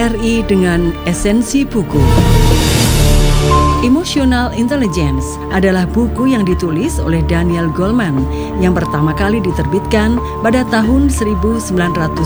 RRI dengan esensi buku. Emotional Intelligence adalah buku yang ditulis oleh Daniel Goleman yang pertama kali diterbitkan pada tahun 1995.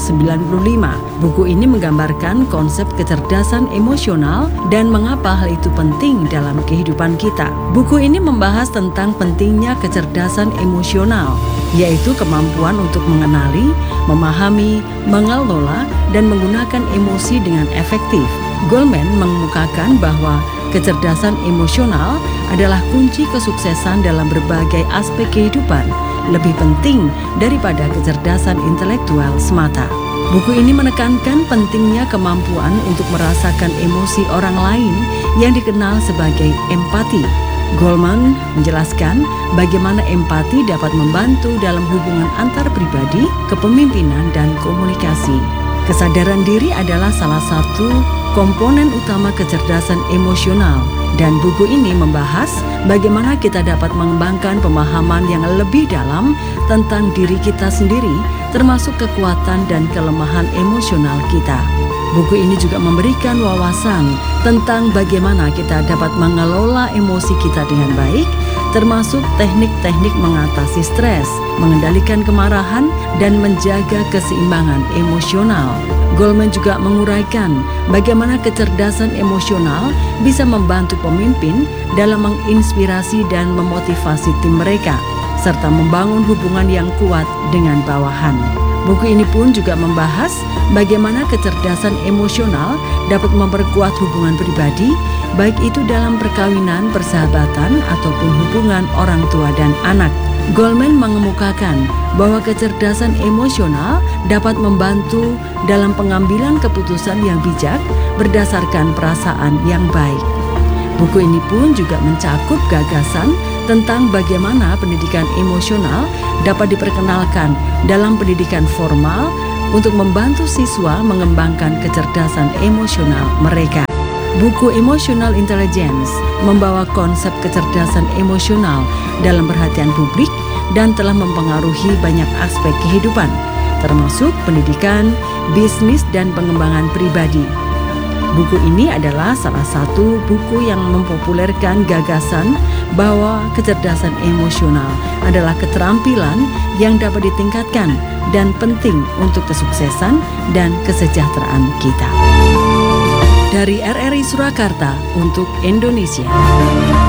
Buku ini menggambarkan konsep kecerdasan emosional dan mengapa hal itu penting dalam kehidupan kita. Buku ini membahas tentang pentingnya kecerdasan emosional, yaitu kemampuan untuk mengenali, memahami, mengelola, dan menggunakan emosi dengan efektif. Goleman mengemukakan bahwa kecerdasan emosional adalah kunci kesuksesan dalam berbagai aspek kehidupan, lebih penting daripada kecerdasan intelektual semata. Buku ini menekankan pentingnya kemampuan untuk merasakan emosi orang lain yang dikenal sebagai empati. Goleman menjelaskan bagaimana empati dapat membantu dalam hubungan antar pribadi, kepemimpinan, dan komunikasi. Kesadaran diri adalah salah satu komponen utama kecerdasan emosional, dan buku ini membahas bagaimana kita dapat mengembangkan pemahaman yang lebih dalam tentang diri kita sendiri, termasuk kekuatan dan kelemahan emosional kita. Buku ini juga memberikan wawasan tentang bagaimana kita dapat mengelola emosi kita dengan baik, termasuk teknik-teknik mengatasi stres, mengendalikan kemarahan, dan menjaga keseimbangan emosional. Goleman juga menguraikan bagaimana kecerdasan emosional bisa membantu pemimpin dalam menginspirasi dan memotivasi tim mereka, serta membangun hubungan yang kuat dengan bawahan. Buku ini pun juga membahas bagaimana kecerdasan emosional dapat memperkuat hubungan pribadi, baik itu dalam perkawinan, persahabatan, ataupun hubungan orang tua dan anak. Goleman mengemukakan bahwa kecerdasan emosional dapat membantu dalam pengambilan keputusan yang bijak berdasarkan perasaan yang baik. Buku ini pun juga mencakup gagasan tentang bagaimana pendidikan emosional dapat diperkenalkan dalam pendidikan formal untuk membantu siswa mengembangkan kecerdasan emosional mereka. Buku Emotional Intelligence membawa konsep kecerdasan emosional dalam perhatian publik dan telah mempengaruhi banyak aspek kehidupan, termasuk pendidikan, bisnis, dan pengembangan pribadi. Buku ini adalah salah satu buku yang mempopulerkan gagasan bahwa kecerdasan emosional adalah keterampilan yang dapat ditingkatkan dan penting untuk kesuksesan dan kesejahteraan kita. Dari RRI Surakarta untuk Indonesia.